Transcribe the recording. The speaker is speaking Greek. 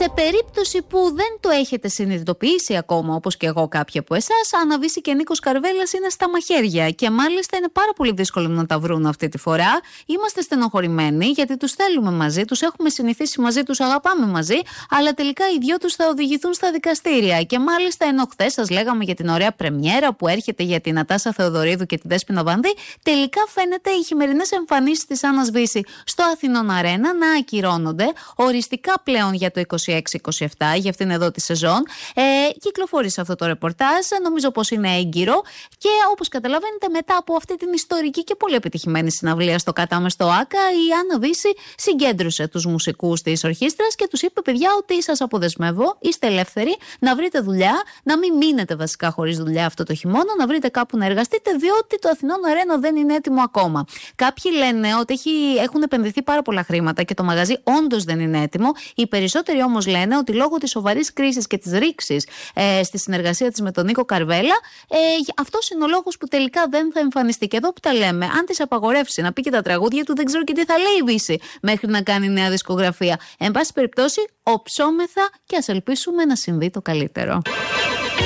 Σε περίπτωση που δεν το έχετε συνειδητοποιήσει ακόμα, όπως και εγώ κάποιοι από εσάς, Άννα Βύση και Νίκος Καρβέλας είναι στα μαχαίρια και μάλιστα είναι πάρα πολύ δύσκολο να τα βρουν αυτή τη φορά. Είμαστε στενοχωρημένοι γιατί τους θέλουμε μαζί, τους έχουμε συνηθίσει μαζί, τους αγαπάμε μαζί, αλλά τελικά οι δυο τους θα οδηγηθούν στα δικαστήρια. Και μάλιστα ενώ χθες σας λέγαμε για την ωραία πρεμιέρα που έρχεται για την Νατάσα Θεοδωρίδου και τη Δέσποινα Βανδύ, τελικά φαίνεται οι χειμερινές εμφανίσεις της Άννας Βύση στο Αθηνών Αρένα να ακυρώνονται οριστικά πλέον για το 26-27, για αυτήν εδώ τη σεζόν. Κυκλοφόρησε αυτό το ρεπορτάζ, νομίζω πως είναι έγκυρο και όπως καταλαβαίνετε, μετά από αυτή την ιστορική και πολύ επιτυχημένη συναυλία στο Κατάμε στο Άκα, η Άννα Βύση συγκέντρωσε τους μουσικούς της ορχήστρας και τους είπε: παιδιά, ότι σας αποδεσμεύω, είστε ελεύθεροι να βρείτε δουλειά, να μην μείνετε βασικά χωρίς δουλειά αυτό το χειμώνα, να βρείτε κάπου να εργαστείτε, διότι το Αθηνών Αρένα δεν είναι έτοιμο ακόμα. Κάποιοι λένε ότι έχουν επενδυθεί πάρα πολλά χρήματα και το μαγαζί όντως δεν είναι έτοιμο. Οι περισσότεροι όμως λένε ότι λόγω της σοβαρής κρίσης και της ρήξης στη συνεργασία της με τον Νίκο Καρβέλα, αυτός είναι ο λόγος που τελικά δεν θα εμφανιστεί. Και εδώ που τα λέμε, αν της απαγορεύσει να πει και τα τραγούδια του, δεν ξέρω και τι θα λέει η Βύση μέχρι να κάνει νέα δισκογραφία. Εν πάση περιπτώσει, οψόμεθα και ας ελπίσουμε να συμβεί το καλύτερο.